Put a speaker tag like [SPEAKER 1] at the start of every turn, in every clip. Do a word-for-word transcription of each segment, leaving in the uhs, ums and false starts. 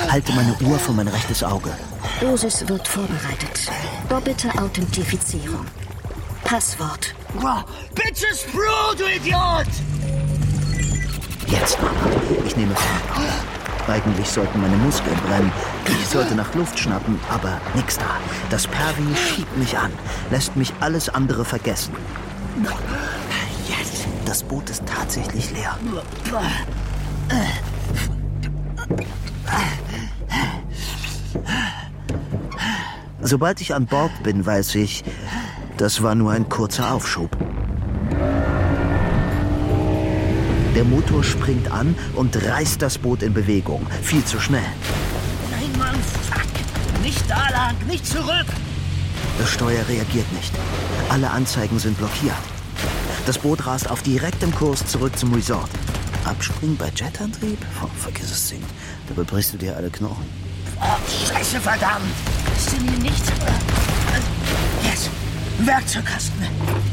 [SPEAKER 1] Halte meine Uhr vor mein rechtes Auge.
[SPEAKER 2] Dosis wird vorbereitet. Doppelte Authentifizierung. Passwort.
[SPEAKER 3] Oh, Bitches Brew, du Idiot!
[SPEAKER 1] Jetzt, Mama. Ich nehme Fahrt auf. Eigentlich sollten meine Muskeln brennen. Ich sollte nach Luft schnappen, aber nix da. Das Pervi schiebt mich an, lässt mich alles andere vergessen.
[SPEAKER 3] Jetzt.
[SPEAKER 1] Das Boot ist tatsächlich leer. Sobald ich an Bord bin, weiß ich, das war nur ein kurzer Aufschub. Der Motor springt an und reißt das Boot in Bewegung. Viel zu schnell.
[SPEAKER 3] Nein, Mann, fuck. Nicht da lang, nicht zurück.
[SPEAKER 1] Das Steuer reagiert nicht. Alle Anzeigen sind blockiert. Das Boot rast auf direktem Kurs zurück zum Resort. Abspringen bei Jetantrieb? Oh, vergiss es, Ding. Dabei brichst du dir alle Knochen.
[SPEAKER 3] Oh, Scheiße, verdammt. Ist denn hier nichts? Jetzt. Werkzeugkasten.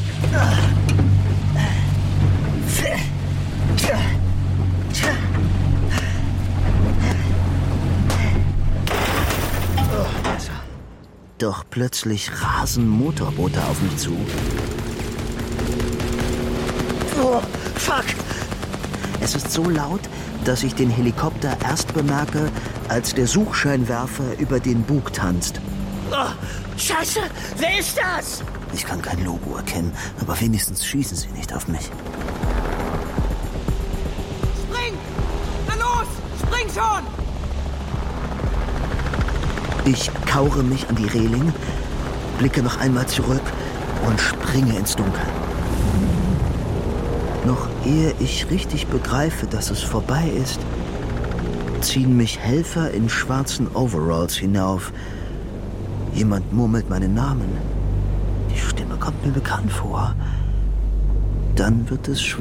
[SPEAKER 1] Oh, besser. Doch plötzlich rasen Motorboote auf mich zu.
[SPEAKER 3] Oh, fuck.
[SPEAKER 1] Es ist so laut, dass ich den Helikopter erst bemerke, als der Suchscheinwerfer über den Bug tanzt.
[SPEAKER 3] Oh, Scheiße, wer ist das?
[SPEAKER 1] Ich kann kein Logo erkennen, aber wenigstens schießen sie nicht auf mich.
[SPEAKER 4] Spring! Na los! Spring schon!
[SPEAKER 1] Ich kaure mich an die Reling, blicke noch einmal zurück und springe ins Dunkel. Noch ehe ich richtig begreife, dass es vorbei ist, ziehen mich Helfer in schwarzen Overalls hinauf. Jemand murmelt meinen Namen. Die Stimme kommt mir bekannt vor. Dann wird es schwer.